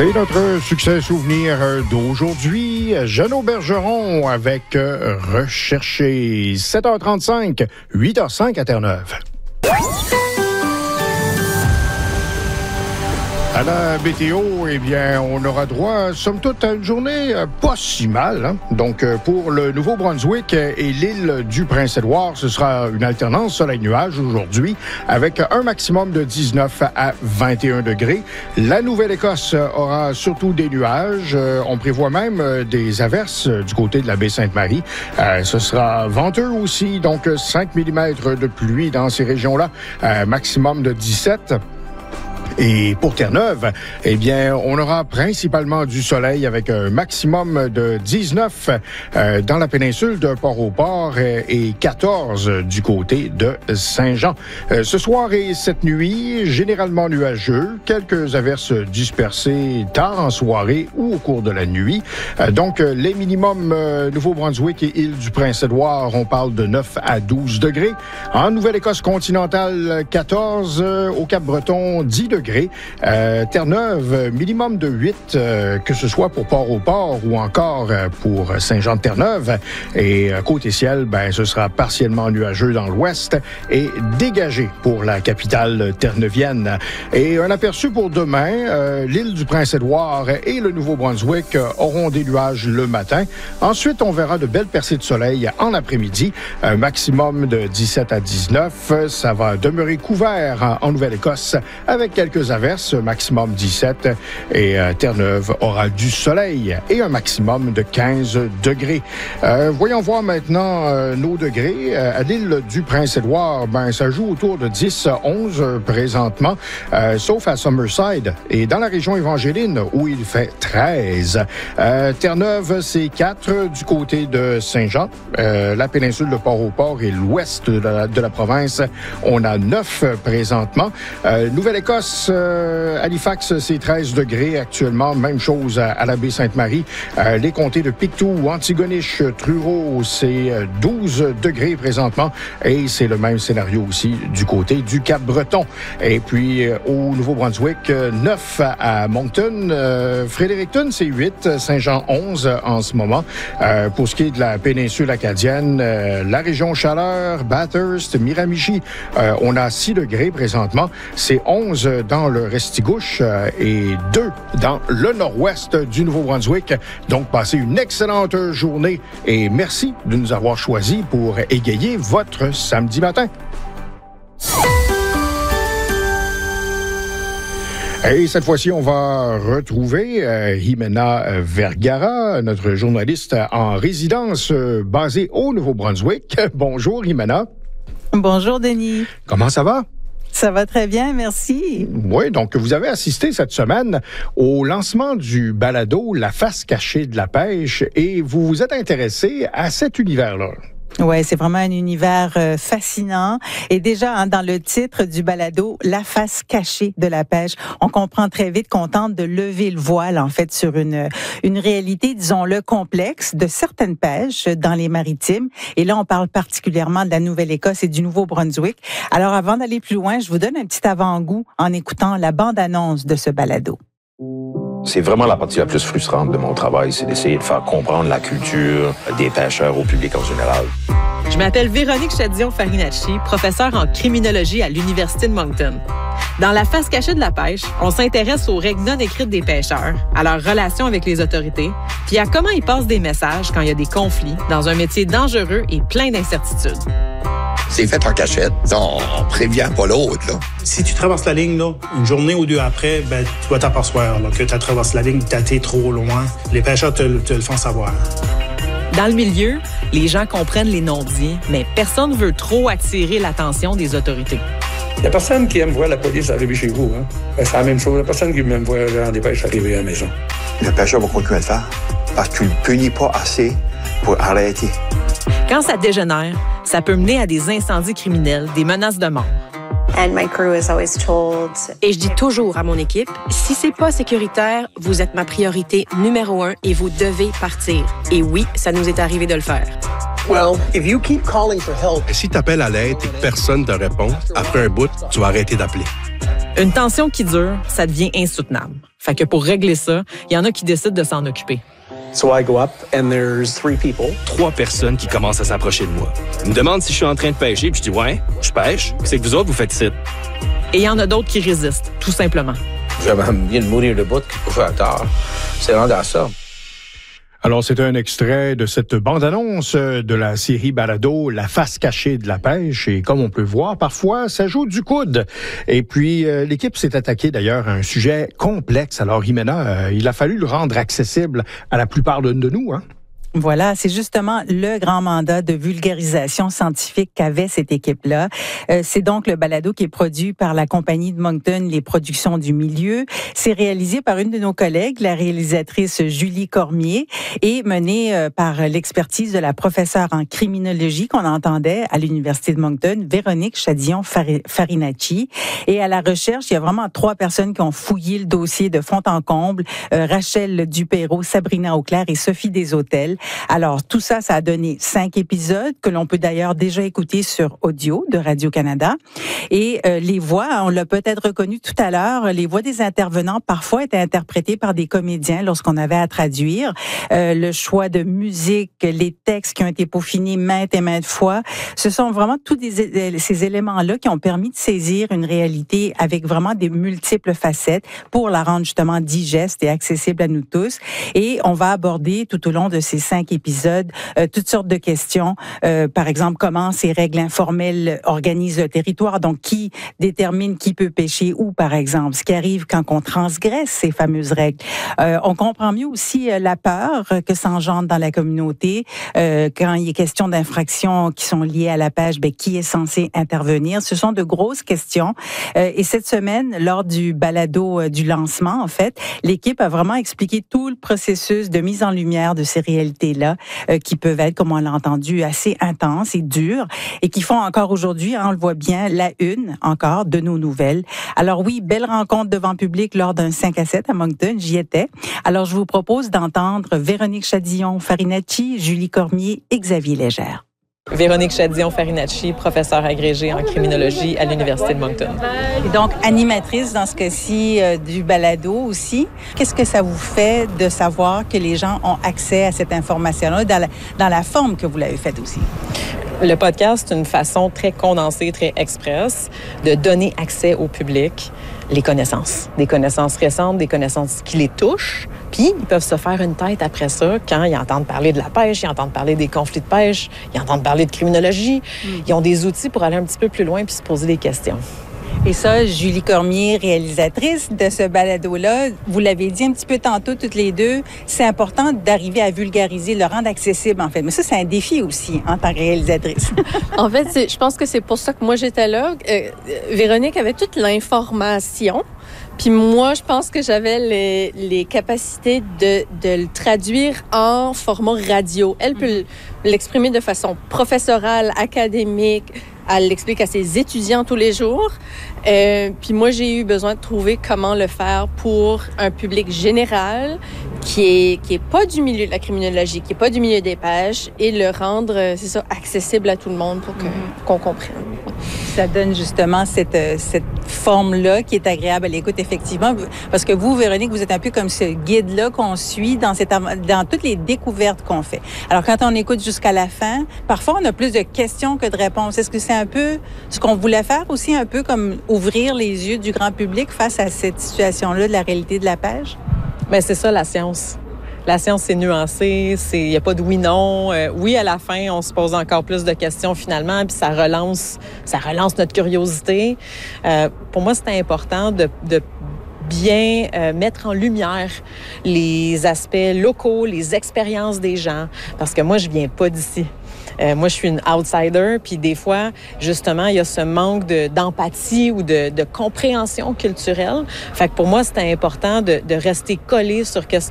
C'est notre succès souvenir d'aujourd'hui. Jeannot Bergeron avec Recherché. 7h35, 8h05 à Terre-Neuve. À la météo, eh bien, on aura droit, somme toute, à une journée pas si mal. Hein? Donc, pour le Nouveau-Brunswick et l'île du Prince-Édouard, ce sera une alternance soleil-nuage aujourd'hui, avec un maximum de 19 à 21 degrés. La Nouvelle-Écosse aura surtout des nuages. On prévoit même des averses du côté de la baie Sainte-Marie. Ce sera venteux aussi, donc 5 mm de pluie dans ces régions-là, maximum de 17. Et pour Terre-Neuve, eh bien, on aura principalement du soleil avec un maximum de 19 dans la péninsule de Port-au-Port et 14 du côté de Saint-Jean. Ce soir et cette nuit, généralement nuageux, quelques averses dispersées tard en soirée ou au cours de la nuit. Donc, les minimums Nouveau-Brunswick et île du Prince-Édouard, on parle de 9 à 12 degrés. En Nouvelle-Écosse continentale, 14. Au Cap-Breton, 10 degrés. Terre-Neuve, minimum de 8, que ce soit pour Port-au-Port ou encore pour Saint-Jean-de-Terre-Neuve. Et côté ciel, ben, ce sera partiellement nuageux dans l'ouest et dégagé pour la capitale terre-neuvienne. Et un aperçu pour demain, l'île du Prince-Édouard et le Nouveau-Brunswick auront des nuages le matin. Ensuite, on verra de belles percées de soleil en après-midi. Un maximum de 17 à 19. Ça va demeurer couvert en Nouvelle-Écosse avec quelques averses, maximum 17. Et Terre-Neuve aura du soleil et un maximum de 15 degrés. Voyons voir maintenant nos degrés. À l'île du Prince-Édouard, ben, ça joue autour de 10-11 présentement, sauf à Summerside et dans la région évangéline où il fait 13. Terre-Neuve, c'est 4 du côté de Saint-Jean. La péninsule de Port-au-Port et l'ouest de la province, on a 9 présentement. Nouvelle-Écosse, Halifax, c'est 13 degrés actuellement. Même chose à la baie Sainte-Marie. Les comtés de Pictou, Antigonish, Truro, c'est 12 degrés présentement. Et c'est le même scénario aussi du côté du Cap-Breton. Et puis, au Nouveau-Brunswick, 9 à Moncton. Fredericton, c'est 8. Saint-Jean, 11 en ce moment. Pour ce qui est de la péninsule acadienne, la région Chaleur, Bathurst, Miramichi, on a 6 degrés présentement. C'est 11 dans le Restigouche et 2 dans le nord-ouest du Nouveau-Brunswick. Donc, passez une excellente journée et merci de nous avoir choisis pour égayer votre samedi matin. Et cette fois-ci, on va retrouver Jimena Vergara, notre journaliste en résidence basée au Nouveau-Brunswick. Bonjour, Jimena. Bonjour, Denis. Comment ça va? Ça va très bien, merci. Oui, donc vous avez assisté cette semaine au lancement du balado La face cachée de la pêche et vous vous êtes intéressé à cet univers-là. Ouais, c'est vraiment un univers fascinant. Et déjà, dans le titre du balado, La face cachée de la pêche, on comprend très vite qu'on tente de lever le voile, en fait, sur une réalité, disons-le, complexe de certaines pêches dans les maritimes. Et là, on parle particulièrement de la Nouvelle-Écosse et du Nouveau-Brunswick. Alors, avant d'aller plus loin, je vous donne un petit avant-goût en écoutant la bande-annonce de ce balado. C'est vraiment la partie la plus frustrante de mon travail, c'est d'essayer de faire comprendre la culture des pêcheurs au public en général. Je m'appelle Véronique Chadillon-Farinacci, professeure en criminologie à l'Université de Moncton. Dans La face cachée de la pêche, on s'intéresse aux règles non écrites des pêcheurs, à leurs relations avec les autorités, puis à comment ils passent des messages quand il y a des conflits dans un métier dangereux et plein d'incertitudes. C'est fait en cachette. On prévient pas l'autre, là. Si tu traverses la ligne, là, une journée ou deux après, ben, tu vas t'apercevoir là, que tu traverses la ligne, que tu as été trop loin. Les pêcheurs te le font savoir. Dans le milieu, les gens comprennent les non-dits, mais personne ne veut trop attirer l'attention des autorités. Il n'y a personne qui aime voir la police arriver chez vous. Hein? Ben, c'est la même chose. Il n'y a personne qui aime voir les gens des pêches arriver à la maison. Le pêcheur va continuer à le faire parce que tu le punis pas assez pour arrêter. Quand ça dégénère, ça peut mener à des incendies criminels, des menaces de mort. Et je dis toujours à mon équipe, si c'est pas sécuritaire, vous êtes ma priorité numéro 1 et vous devez partir. Et oui, ça nous est arrivé de le faire. Si tu appelles à l'aide et que personne ne te répond, après un bout, tu vas arrêter d'appeler. Une tension qui dure, ça devient insoutenable. Fait que pour régler ça, il y en a qui décident de s'en occuper. So I go up and there's 3 people. 3 personnes qui commencent à s'approcher de moi. Ils me demandent si je suis en train de pêcher, puis je dis ouais, je pêche. C'est que vous autres, vous faites ici. Et il y en a d'autres qui résistent, tout simplement. J'avais bien de mourir debout pour faire tard. C'est rendu à ça. Alors, c'est un extrait de cette bande-annonce de la série balado La face cachée de la pêche. Et comme on peut voir, parfois, ça joue du coude. Et puis, l'équipe s'est attaquée d'ailleurs à un sujet complexe. Alors, Jimena, il a fallu le rendre accessible à la plupart de nous, hein? Voilà, c'est justement le grand mandat de vulgarisation scientifique qu'avait cette équipe-là. C'est donc le balado qui est produit par la compagnie de Moncton, les productions du milieu. C'est réalisé par une de nos collègues, la réalisatrice Julie Cormier, et mené par l'expertise de la professeure en criminologie qu'on entendait à l'Université de Moncton, Véronique Chadillon-Farinacci. Et à la recherche, il y a vraiment 3 personnes qui ont fouillé le dossier de fond en comble, Rachel Dupéro, Sabrina Auclair et Sophie Deshôtels. Alors, tout ça, ça a donné 5 épisodes que l'on peut d'ailleurs déjà écouter sur audio de Radio-Canada. Et les voix, on l'a peut-être reconnu tout à l'heure, les voix des intervenants parfois étaient interprétées par des comédiens lorsqu'on avait à traduire. Le choix de musique, les textes qui ont été peaufinés maintes et maintes fois, ce sont vraiment tous ces éléments-là qui ont permis de saisir une réalité avec vraiment des multiples facettes pour la rendre justement digeste et accessible à nous tous. Et on va aborder tout au long de ces 5 épisodes, toutes sortes de questions. Par exemple, comment ces règles informelles organisent le territoire. Donc, qui détermine qui peut pêcher où, par exemple. Ce qui arrive quand on transgresse ces fameuses règles. On comprend mieux aussi la peur que ça engendre dans la communauté. Quand il est question d'infractions qui sont liées à la pêche, qui est censé intervenir? Ce sont de grosses questions. Et cette semaine, lors du balado du lancement, en fait, l'équipe a vraiment expliqué tout le processus de mise en lumière de ces réalités-là, qui peuvent être, comme on l'a entendu, assez intenses et dures, et qui font encore aujourd'hui, on le voit bien, la une encore de nos nouvelles. Alors oui, belle rencontre devant public lors d'un 5-7 à Moncton, j'y étais. Alors je vous propose d'entendre Véronique Chadillon-Farinacci, Julie Cormier et Xavier Légère. Véronique Chadillon-Farinacci, professeure agrégée en criminologie à l'Université de Moncton. Et donc, animatrice dans ce cas-ci du balado aussi. Qu'est-ce que ça vous fait de savoir que les gens ont accès à cette information-là dans la forme que vous l'avez faite aussi? Le podcast, c'est une façon très condensée, très express de donner accès au public les connaissances. Des connaissances récentes, des connaissances qui les touchent. Puis, ils peuvent se faire une tête après ça quand ils entendent parler de la pêche, ils entendent parler des conflits de pêche, ils entendent parler de criminologie. Ils ont des outils pour aller un petit peu plus loin puis se poser des questions. Et ça, Julie Cormier, réalisatrice de ce balado-là, vous l'avez dit un petit peu tantôt, toutes les deux, c'est important d'arriver à vulgariser, le rendre accessible, en fait. Mais ça, c'est un défi aussi, en tant que réalisatrice. En fait, je pense que c'est pour ça que moi, j'étais là. Véronique avait toute l'information. Puis moi, je pense que j'avais les capacités de le traduire en format radio. Elle peut l'exprimer de façon professorale, académique. Elle l'explique à ses étudiants tous les jours. Puis moi, j'ai eu besoin de trouver comment le faire pour un public général qui est pas du milieu de la criminologie, qui est pas du milieu des pêches, et le rendre, c'est ça, accessible à tout le monde pour qu'on comprenne. Ça donne justement cette forme-là qui est agréable à l'écoute, effectivement. Parce que vous, Véronique, vous êtes un peu comme ce guide-là qu'on suit dans toutes les découvertes qu'on fait. Alors, quand on écoute jusqu'à la fin, parfois, on a plus de questions que de réponses. Est-ce que c'est un peu ce qu'on voulait faire aussi, un peu comme ouvrir les yeux du grand public face à cette situation-là de la réalité de la pêche? Bien, c'est ça, la science. La science, c'est nuancé, il n'y a pas de oui-non. Oui, à la fin, on se pose encore plus de questions finalement, puis ça relance notre curiosité. Pour moi, c'est important de bien mettre en lumière les aspects locaux, les expériences des gens, parce que moi, je viens pas d'ici. Moi, je suis une outsider, puis des fois, justement, il y a ce manque d'empathie ou de compréhension culturelle. Fait que pour moi, c'était important de rester collé sur qu'est-ce